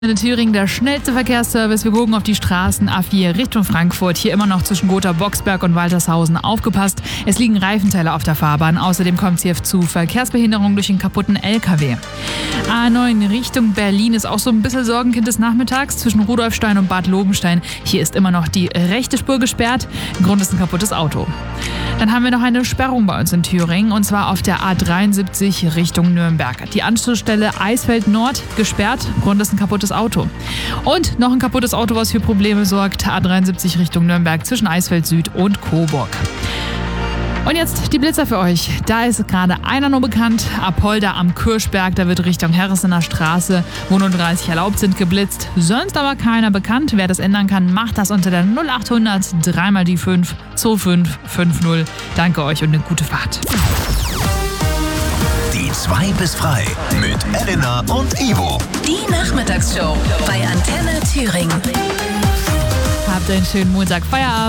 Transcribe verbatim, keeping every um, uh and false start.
In Thüringen der schnellste Verkehrsservice. Wir gucken auf die Straßen A vier Richtung Frankfurt. Hier immer noch zwischen Gotha, Boxberg und Waltershausen. Aufgepasst, es liegen Reifenteile auf der Fahrbahn. Außerdem kommt es hier zu Verkehrsbehinderung durch den kaputten L K W. A neun Richtung Berlin ist auch so ein bisschen Sorgenkind des Nachmittags zwischen Rudolfstein und Bad Lobenstein. Hier ist immer noch die rechte Spur gesperrt. Grund ist ein kaputtes Auto. Dann haben wir noch eine Sperrung bei uns in Thüringen und zwar auf der A dreiundsiebzig Richtung Nürnberg. Die Anschlussstelle Eisfeld Nord gesperrt. Grund ist ein kaputtes Auto. Und noch ein kaputtes Auto, was für Probleme sorgt. A dreiundsiebzig Richtung Nürnberg zwischen Eisfeld Süd und Coburg. Und jetzt die Blitzer für euch. Da ist gerade einer nur bekannt. Apolda am Kirschberg, da wird Richtung Herresener Straße, wo nur dreißig erlaubt sind, geblitzt. Sonst aber keiner bekannt. Wer das ändern kann, macht das unter der null achthundert drei mal die fünf zwei fünf fünf null. Danke euch und eine gute Fahrt. Die zwei bis frei mit Elena und Ivo. Die Nachmittagsshow bei Antenne Thüringen. Habt einen schönen Montag. Feierabend.